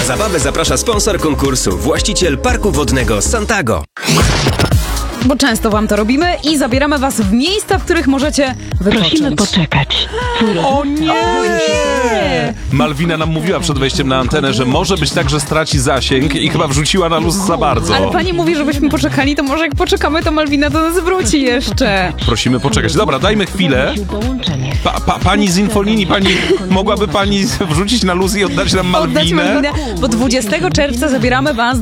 Na zabawę zaprasza sponsor konkursu, właściciel parku wodnego Santago. Bo często wam to robimy i zabieramy was w miejsca, w których możecie wypocząć. Prosimy poczekać. O nie! Malwina nam mówiła przed wejściem na antenę, że może być tak, że straci zasięg i chyba wrzuciła na luz za bardzo. Ale pani mówi, żebyśmy poczekali, to może jak poczekamy, to Malwina do nas wróci jeszcze. Prosimy poczekać. Dobra, dajmy chwilę. Pani z infolinii, mogłaby pani wrzucić na luz i oddać nam Malwinę? Bo 20 czerwca zabieramy was